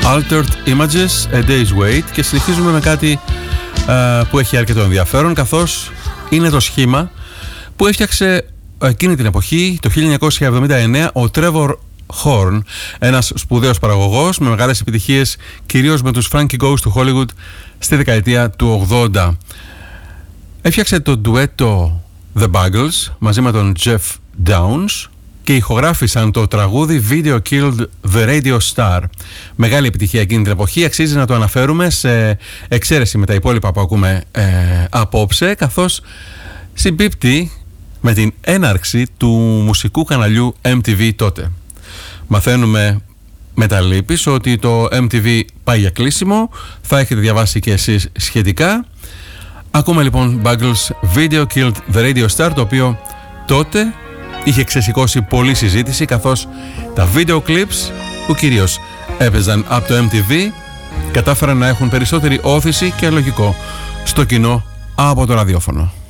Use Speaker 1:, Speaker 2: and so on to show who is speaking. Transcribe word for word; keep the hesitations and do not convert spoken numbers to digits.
Speaker 1: Altered Images, A Day's Wait, και συνεχίζουμε με κάτι uh, που έχει αρκετό ενδιαφέρον, καθώς είναι το σχήμα που έφτιαξε εκείνη την εποχή, το χίλια εννιακόσια εβδομήντα εννέα, ο Trevor Horn, ένας σπουδαίος παραγωγός με μεγάλες επιτυχίες κυρίως με τους Frankie Goes του Hollywood στη δεκαετία του ογδόντα. Έφτιαξε το ντουέτο The Buggles μαζί με τον Jeff Downes και ηχογράφησαν το τραγούδι Video Killed the Radio Star. Μεγάλη επιτυχία εκείνη την εποχή, αξίζει να το αναφέρουμε σε εξαίρεση με τα υπόλοιπα που ακούμε ε, απόψε, καθώς συμπίπτει με την έναρξη του μουσικού καναλιού εμ τι βι τότε. Μαθαίνουμε με τα λύπης ότι το εμ τι βι πάει για κλείσιμο, θα έχετε διαβάσει και εσείς σχετικά. Ακούμε λοιπόν Buggles Video Killed the Radio Star, το οποίο τότε είχε ξεσηκώσει πολλή συζήτηση, καθώς τα video clips που κυρίως έπαιζαν από το εμ τι βι κατάφεραν να έχουν περισσότερη όθηση και λογικό στο κοινό από το ραδιόφωνο.